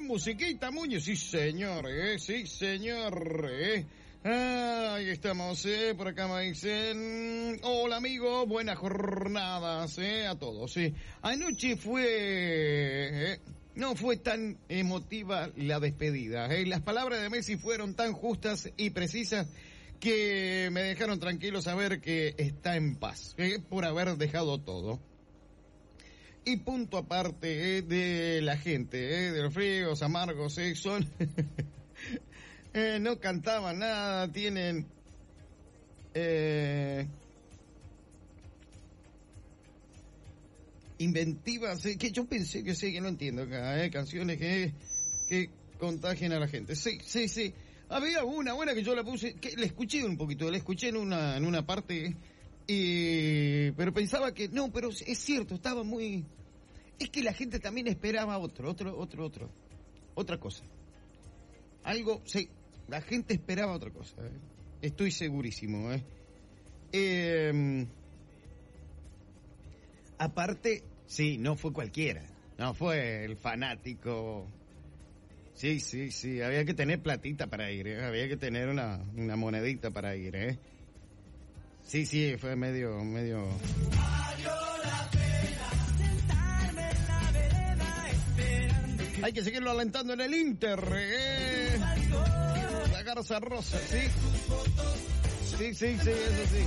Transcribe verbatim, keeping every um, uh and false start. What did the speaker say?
musiquita, Muñoz. Sí, señor, eh, sí, señor, eh. Ah, ahí estamos, eh, por acá me dicen, hola amigo, buenas jornadas, eh, a todos, eh. Anoche fue, eh, no fue tan emotiva la despedida, eh. Las palabras de Messi fueron tan justas y precisas que me dejaron tranquilo saber que está en paz, eh, por haber dejado todo. Y punto aparte eh, de la gente, eh, de los fríos, amargos, eh, son... eh, no cantaban nada, tienen... Eh, inventivas, eh, que yo pensé que sí, que no entiendo acá, eh, canciones que, que contagien a la gente. Sí, sí, sí. Había una buena que yo la puse, que la escuché un poquito, la escuché en una, en una parte... Y, pero pensaba que, no, pero es cierto, estaba muy, es que la gente también esperaba otro, otro, otro, otro, otra cosa. Algo, sí, la gente esperaba otra cosa, ¿eh? Estoy segurísimo, ¿eh? Eh, aparte, sí, no fue cualquiera, no fue el fanático. Sí, sí, sí, había que tener platita para ir, ¿eh? Había que tener una, una monedita para ir, ¿eh? Sí, sí, fue medio, medio... Hay que seguirlo alentando en el Inter, ¿eh? La Garza Rosa, ¿sí? Sí, sí, sí, eso sí.